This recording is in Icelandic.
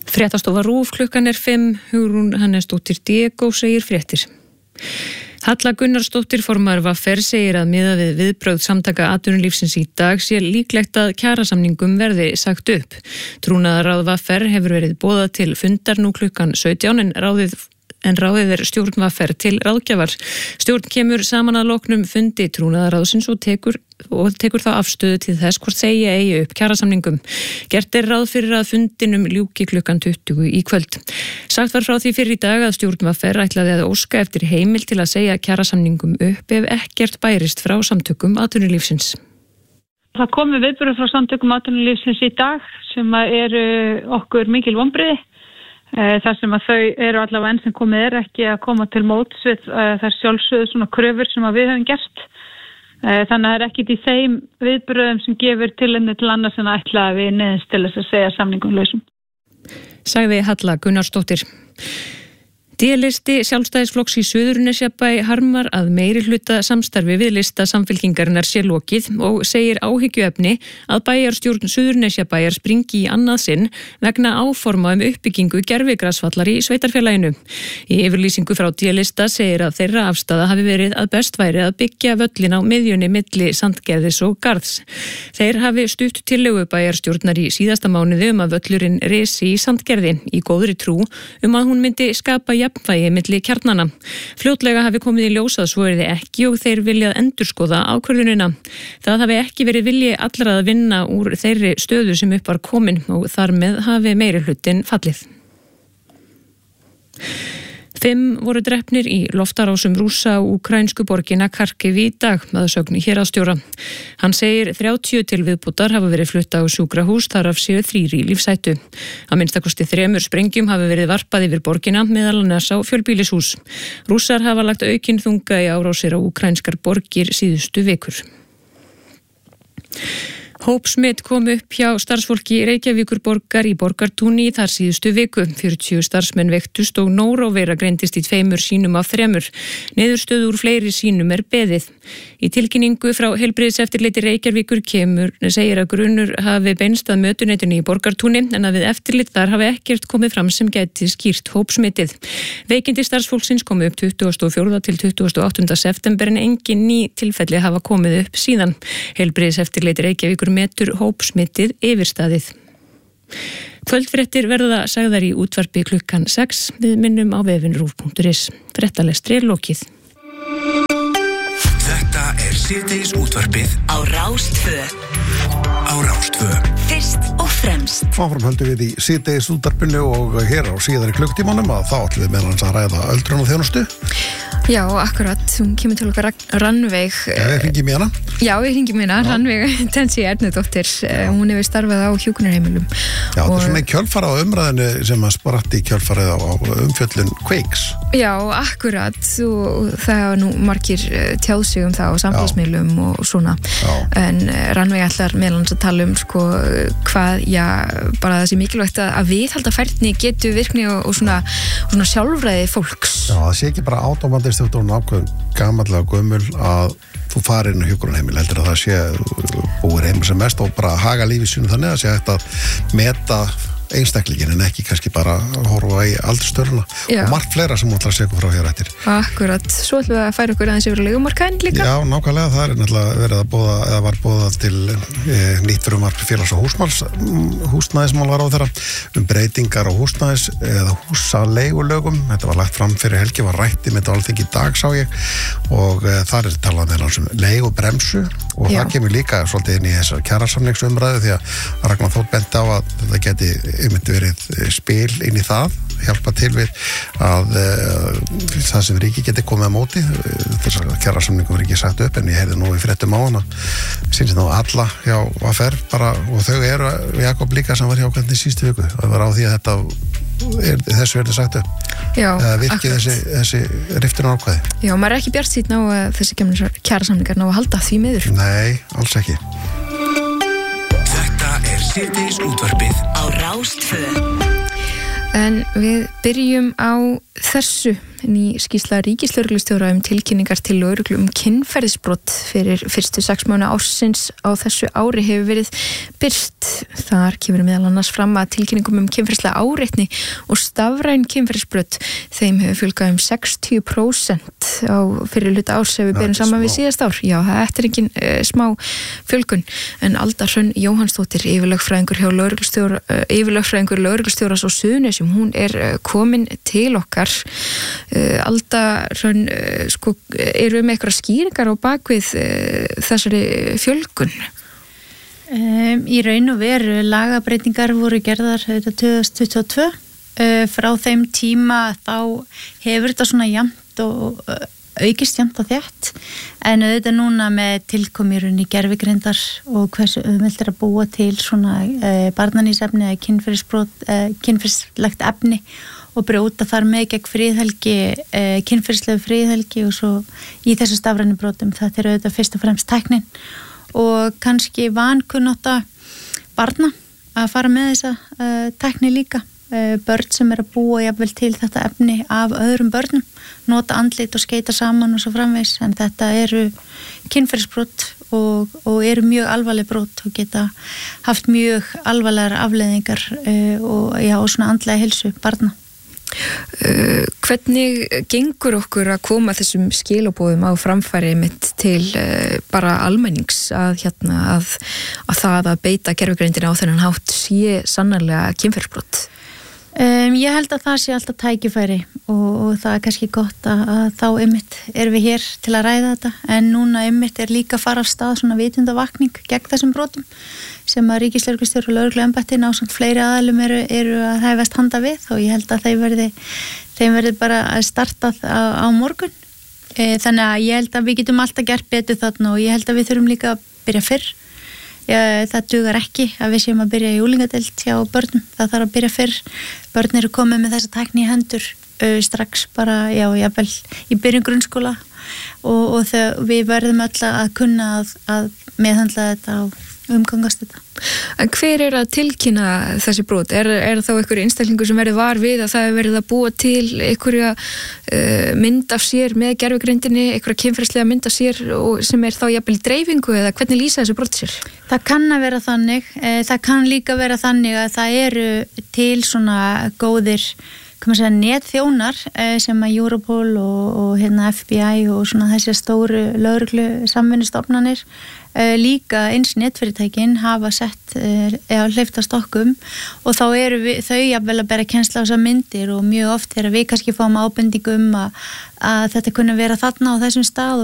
Fréttastofa RÚV, klukkan 5, Hugrún Hannesdóttir Diego segir fréttir. Halla Gunnarsdóttir formaður VR segir að miðað við viðbrögð samtaka atvinnulífsins í dag sé líklegt að kjarasamningum verði sagt upp. Trúnaðarráð VR hefur verið boðað til fundar nú klukkan 17 en ráðið stjórn VR til ráðgjafar. Stjórn kemur saman að loknum fundi trúnaðarráðsins og tekur þá afstöðu til þess hvort segja eigi upp kjarasamningum. Gert ráð fyrir að fundinum ljúki klukkan 20 í kvöld. Sagt var frá því fyrr í dag að stjórn VR ætlaði að óska eftir heimild til að segja kjarasamningum upp ef ekkert bærist frá samtökum atvinnulífsins. Það komi viðbrögð frá samtökum atvinnulífsins í dag sem eru okkur mikil vonbrigði. Þar sem að þau eru allavega enn sem komið ekki að koma til móts við þær sjálfsögðu svona kröfur sem að við höfum gert. Þannig að það er ekkit í þeim viðbröðum sem gefur tilefni til annars en að ætla að við neyðumst til þess að segja samningum lausum. Sagði Halla Gunnarsdóttir. D-listi Sjálfstæðisflokks í Suðurnesjabæ harmar að meiri hluta samstarfi við lista Samfylkingarinnar sé lokið og segir áhyggjuefni að bæjarstjórn Suðurnesjabæjar springi í annað sinn vegna áforma uppbyggingu gervigrasvallar í sveitarfélaginu. Í yfirlýsingu frá D-lista segir að þeirra afstaða hafi verið að best væri að byggja völlin á miðjunni milli Sandgerðis og Garðs. Þeir hafi stutt tillögu bæjarstjórnar í síðasta mánuði að völlurinn risi í Sandgerði í góðri trú að hún myndi skapa jafnvægi milli kjarnana. Fljótlega hafi komið í ljós að svo yrði ekki og þeir viljað endurskoða ákvörðunina. Það hafi ekki verið vilji allra að vinna úr þeirri stöðu sem upp var komin og þar með hafi meiri hlutin fallið. 5 voru drepnir í loftarásum Rússa á úkraínsku borgina Kharkiv í dag, að sögn héraðsstjóra. Hann segir 30 til viðbútar hafa verið flutta á sjúkrahús, þar af séu 3 í lífshættu. Að minnstakosti 3 sprengjum hafa verið varpað yfir borgina meðal annars á fjölbýlishús. Rússar hafa lagt aukinn þunga í árásir á úkraínskar borgir síðustu vikur. Hópsmit kom upp hjá starfsfólki Reykjavíkurborgar í Borgartúni þar síðustu viku. 40 starfsmenn veiktust og nóróveira greindist í 2 sýnum af 3. Niðurstöðu úr fleiri sýnum beðið. Í tilkynningu frá heilbrigðiseftirliti Reykjavíkur segir að grunur hafi beinst að mötuneytinu í Borgartúni en að við eftirlit þar hafi ekkert komið fram sem gæti skýrt hópsmitið. Veikindi starfsfólksins komu upp 24. til 28. september en engin ný tilfelli hafa komið upp síðan. Heilbrigðiseftirliti Reykjavíkur metur hópsmitið yfirstaðið. Kvöldfréttir verða sagðar í útvarpi klukkan 6. Við minnum á vefinn RÚV.is. Fréttalestri lokið. Þetta síðdegis útvarpið á Rás 2. Fyrst og fremst. Áfram höldum við í síðdegis útvarpinu og hér á síðari klukktímanum að þá ætlum við meðal hans að ræða öldrun og þjónustu. Já, akkurat, hún kemur til okkar Rannveig. Ég hringi mér hana. Já, ég hringi mér hana, Rannveig Tensi Ernudóttir, hún hefur starfað á hjúkrunarheimilum. Já, þetta svona í kjölfara á umræðinu sem að spratt í kjölfarið á umfjöllun Kveiks. Já, akkurat, og það hafa nú margir tjáð sig það á samfélagsmiðlum og svona. Já. En Rannveig ætlar meðal hans að tala sko hvað, bara það sé mikilvægt að viðhalda færni getur virkni og svona sjálfræði fólks. Já, það sé ekki bara átómatist þegar þú ákveðum gamallega gömul að þú farir inn á hjúkrunarheimili, heldur að það sé búir heimil sem mest og bara haga lífið sínu þannig að sé hægt að meta einstaklingin en ekki kannski bara horfa í aldurstöruna og margt fleira sem hún ætlar að segja frá hér eftir. Akkurat, svo ætlum við að færa okkur aðeins yfir leigumarkaðinn líka. Já, nákvæmlega, það náttúrulega verið að boða eða var boðað til nýtt frumvarp félags- og húsnæðismálar á þeirra breytingar á húsnæðis eða húsaleigulögum. Þetta var lagt fram fyrir helgi, var rætt með Alþingi í dag sá ég og þar talað með hans leigubremsu og það kemur líka svolítið inn í þessar kjarasamningsumræðu því að Ragnar Þór benti á að þetta geti myndi verið spil inn í það, hjálpa til við að það sem ríki geti komið á móti. Þess að kjarasamningum var ekki sagt upp en ég heyrði nú í fréttum á hana síns nú alla hjá AFR bara og þau eru Jakob líka sem var hjá hvernig síðustu viku. Það var á því að þessu verði sagt upp. Já, virkið þessi rifturinn ákvæði. Já, maður ekki bjartsýnn á að þessi kjarasamningar ná að halda því miður. Nei, alls ekki. Síðdegis útvarpið á Rás 2. En við byrjum á þessu ný skýrsla ríkislögreglustjóra tilkynningar til lögreglu kynferðisbrot fyrir fyrstu 6 mánuði ársins á þessu ári hefur verið birt. Þar kemur meðal annars fram að tilkynningum kynferðislega áreitni og stafræn kynferðisbrot þeim hefur fjölgað 60% á fyrir hluta árs ef við berum saman við síðast ár. Já, þetta engin smá fjölgun, en Alda Hrönn Jóhannsdóttir, yfirlögfræðingur lögreglustjórans á Suðurnesjum, hún komin til okkar. Alda Hrönn, eru með eitthvað skýringar á bakvið þessari fjölgun? Í raun og veru lagabreytingar voru gerðar 2022. Frá þeim tíma þá hefur þetta svona jafnt og aukist jafnt og þétt, en auðvitað núna með tilkomjurinn í gervigreindar og hversu auðvelt að búa til svona barnanísefni eða kynferðislegt efni og brjóta þar með gegn friðhelgi, kynferðislegu friðhelgi og svo í þessu stafrænu brotum. Þetta auðvitað fyrst og fremst tæknin og kannski vankunnátta barna að fara með þessa tækni líka. Börn sem að búa jafnvel til þetta efni af öðrum börnum, nota andlit og skeita saman og svo framvegis, en þetta eru kynferðisbrot og eru mjög alvarleg brot og geta haft mjög alvarlegar afleiðingar og svona andlega heilsu barna. Hvernig gengur okkur að koma þessum skilaboðum á framfæri mitt til bara almennings að það að beita gervigreindina á þennan hátt sé sannarlega kynferðisbrot? Ég held að það sé alltaf tækifæri og það kannski gott að þá einmitt erum við hér til að ræða þetta, en núna einmitt líka að fara af stað svona vitundavakning gegn þessum brotum sem að ríkislögreglustjóri og lögregluembættin ásamt fleiri aðalum eru að hæfast handa við, og ég held að þeim verði bara startað á morgun. Þannig að ég held að við getum alltaf gert betur þarna og ég held að við þurfum líka að byrja fyrr. Það dugar ekki að við séum að byrja í úlingadeild hjá börnum, það þarf að byrja fyrr. Börn eru komið með þessa tækni í hendur strax bara, jafnvel í byrjun grunnskóla og við verðum öll að kunna að meðhandla þetta og umgangast þetta. En hver að tilkynna þessi brot? Er þá einhver einstaklingur sem verður var við að það verið að búa til einhverja mynd af sér með gervigreindinni, einhverja kynferðislega mynd af sér og sem þá jafnvel dreifingu, eða hvernig lýsa þessu brot sér? Það kann að vera þannig. Það kann líka vera þannig að það eru til svona góðir netþjónar sem að Europol og FBI og svona þessi stóru lögreglu samvinnustofnanir líka eins netfyrirtækin hafa sett hleypt að stokkum, og þá eru þau jafnvel að bera kennsla á þessar myndir, og mjög oft þegar við kannski fáum ábendingu að þetta kunni vera þarna á þessum stað